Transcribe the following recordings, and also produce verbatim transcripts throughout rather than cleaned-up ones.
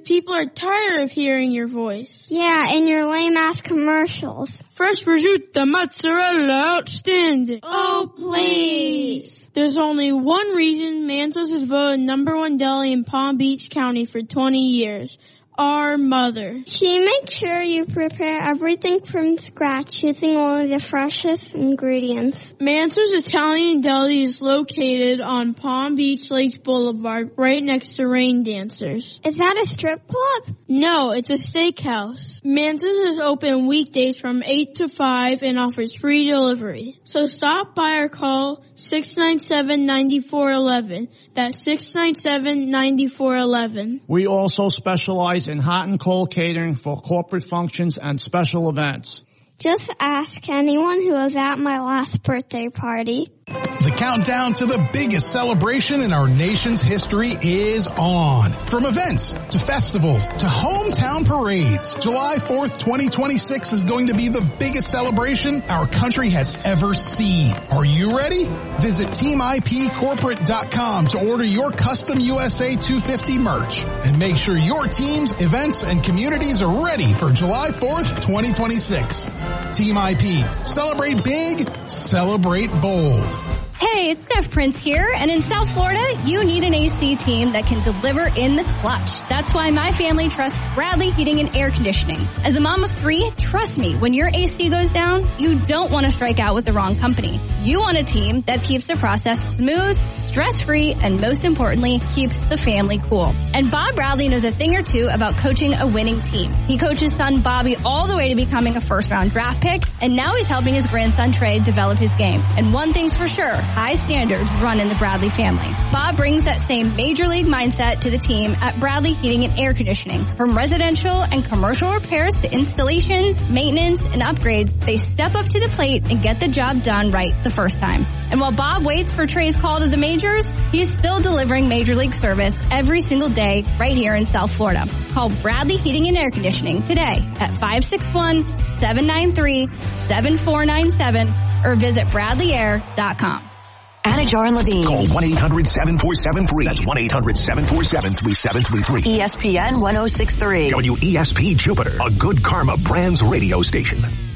People are tired of hearing your voice. Yeah, and your lame-ass commercials. Fresh prosciutto, mozzarella, outstanding. Oh, please. There's only one reason Manzo's has voted number one deli in Palm Beach County for twenty years. Our mother. She makes sure you prepare everything from scratch using only the freshest ingredients. Manzo's Italian Deli is located on Palm Beach Lakes Boulevard, right next to Rain Dancers. Is that a strip club? No, it's a steakhouse. Manzo's is open weekdays from eight to five and offers free delivery. So stop by or call six nine seven, nine four one one. That's six nine seven, nine four one one. We also specialize in hot and cold catering for corporate functions and special events. Just ask anyone who was at my last birthday party. The countdown to the biggest celebration in our nation's history is on. From events to festivals to hometown parades, July fourth, twenty twenty-six is going to be the biggest celebration our country has ever seen. Are you ready? Visit team I P corporate dot com to order your custom U S A two fifty merch and make sure your teams, events, and communities are ready for July fourth, twenty twenty-six. Team I P. Celebrate big, celebrate bold. Hey, it's Steph Prince here, and in South Florida, you need an A C team that can deliver in the clutch. That's why my family trusts Bradley Heating and Air Conditioning. As a mom of three, trust me, when your A C goes down, you don't want to strike out with the wrong company. You want a team that keeps the process smooth, stress-free, and most importantly, keeps the family cool. And Bob Bradley knows a thing or two about coaching a winning team. He coached his son Bobby all the way to becoming a first-round draft pick, and now he's helping his grandson Trey develop his game. And one thing's for sure, high standards run in the Bradley family. Bob brings that same major league mindset to the team at Bradley Heating and Air Conditioning. From residential and commercial repairs to installations, maintenance, and upgrades, they step up to the plate and get the job done right the first time. And while Bob waits for Trey's call to the majors, he's still delivering major league service every single day right here in South Florida. Call Bradley Heating and Air Conditioning today at five six one, seven nine three, seven four nine seven or visit bradley air dot com. Anajar and Levine. Call one eight hundred seven four seven three. That's one eight hundred seven four seven three seven three three. E S P N one oh six point three. W E S P Jupiter, a Good Karma Brands radio station.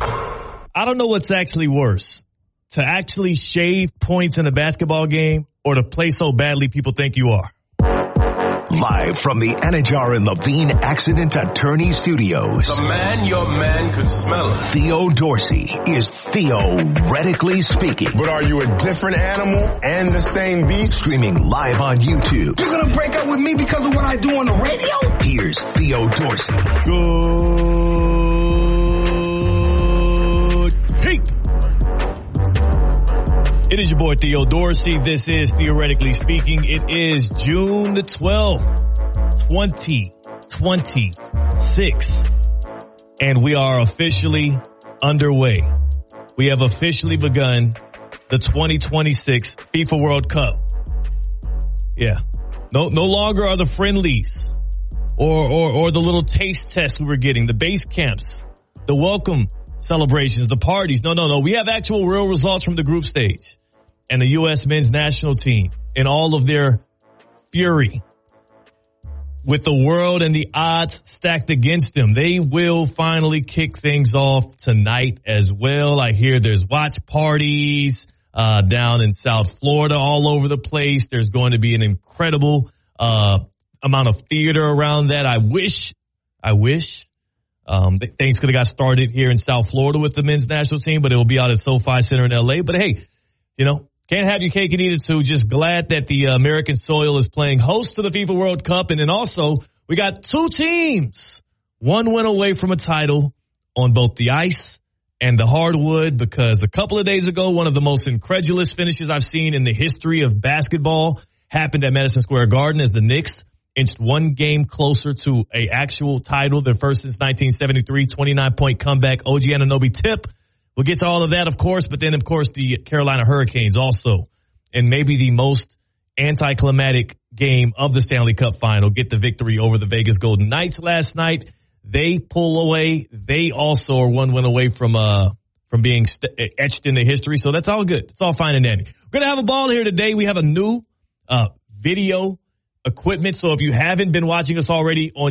I don't know what's actually worse, to actually shave points in a basketball game or to play so badly people think you are. Live from the Anajar and Levine Accident Attorney Studios. The man your man could smell it. Theo Dorsey is theoretically speaking. But are you a different animal and the same beast? Streaming live on YouTube. You're gonna break up with me because of what I do on the radio? Here's Theo Dorsey. Good. Hey. It is your boy Theo Dorsey. This is Theoretically Speaking. It is June the twelfth, twenty twenty-six. And we are officially underway. We have officially begun the twenty twenty-six FIFA World Cup. Yeah. No, no longer are the friendlies or, or, or the little taste tests we were getting, the base camps, the welcome celebrations, the parties. No, no, no. We have actual real results from the group stage. And the U S men's national team in all of their fury with the world and the odds stacked against them. They will finally kick things off tonight as well. I hear there's watch parties uh down in South Florida all over the place. There's going to be an incredible uh amount of theater around that. I wish, I wish um things could have got started here in South Florida with the men's national team, but it will be out at SoFi Center in L A. But hey, you know, can't have your cake and eat it too. Just glad that the uh, American soil is playing host to the FIFA World Cup. And then also, we got two teams. One went away from a title on both the ice and the hardwood, because a couple of days ago, one of the most incredulous finishes I've seen in the history of basketball happened at Madison Square Garden as the Knicks inched one game closer to a actual title, their first since nineteen seventy-three, twenty-nine point comeback, O G Anunoby tip. We'll get to all of that, of course, but then, of course, the Carolina Hurricanes also, and maybe the most anticlimactic game of the Stanley Cup final, get the victory over the Vegas Golden Knights last night. They pull away. They also are one win away from uh from being st- etched into history, so that's all good. It's all fine and dandy. We're going to have a ball here today. We have a new uh video equipment, so if you haven't been watching us already on